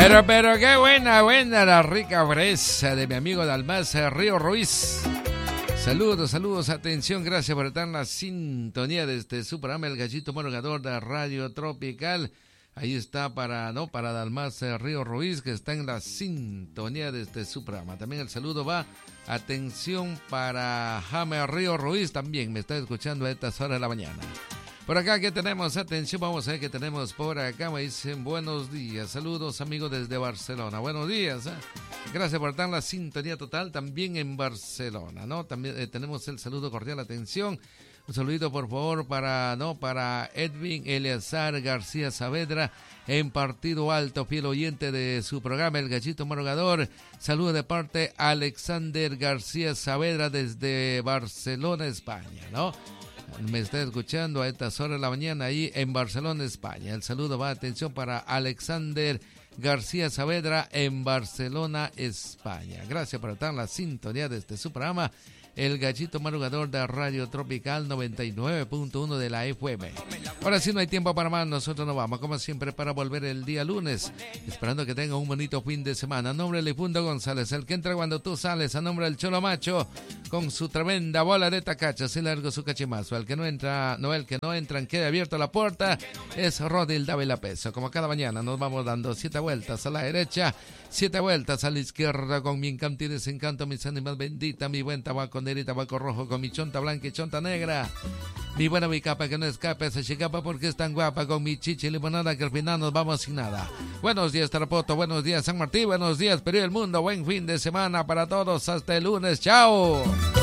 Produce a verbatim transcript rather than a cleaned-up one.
Pero, pero qué buena, buena la rica fresa de mi amigo Dalmas Río Ruiz. Saludos, saludos, atención, gracias por estar en la sintonía de este su programa, El Gallito Madrugador de Radio Tropical. Ahí está para, no, para Dalmas Río Ruiz, que está en la sintonía de este su programa. También el saludo va, atención, para Jaime Río Ruiz, también me está escuchando a estas horas de la mañana. Por acá, ¿qué tenemos? Atención, vamos a ver qué tenemos por acá. Me dicen buenos días. Saludos, amigos, desde Barcelona. Buenos días. ¿eh? Gracias por estar en la sintonía total también en Barcelona, ¿no? También eh, tenemos el saludo cordial. Atención. Un saludito, por favor, para, ¿no? Para Edwin Eleazar García Saavedra, en Partido Alto, fiel oyente de su programa, El Gallito Madrugador. Saludo de parte Alexander García Saavedra desde Barcelona, España, ¿no? Me está escuchando a estas horas de la mañana ahí en Barcelona, España. El saludo va, atención, para Alexander García Saavedra en Barcelona, España. Gracias por estar en la sintonía de este su programa, El Gallito Madrugador de Radio Tropical noventa y nueve punto uno de la F M. Ahora sí, no hay tiempo para más, nosotros nos vamos, como siempre, para volver el día lunes, esperando que tengan un bonito fin de semana. A nombre de Lifundo González, el que entra cuando tú sales, a nombre del Cholo Macho, con su tremenda bola de tacachas y largo su cachimazo. El que no entra, no, el que no entran, quede abierto la puerta, es Rodil Dávila Peso. Como cada mañana nos vamos dando siete vueltas a la derecha, siete vueltas a la izquierda, con mi encanto y desencanto, mis ánimas bendita, mi buen tabaco negro y tabaco rojo, con mi chonta blanca y chonta negra. Mi buena mi capa que no escape, se chicapa porque es tan guapa, con mi chicha y limonada, que al final nos vamos sin nada. Buenos días, Tarapoto, buenos días, San Martín, buenos días, Perú del Mundo, buen fin de semana para todos, hasta el lunes, chao.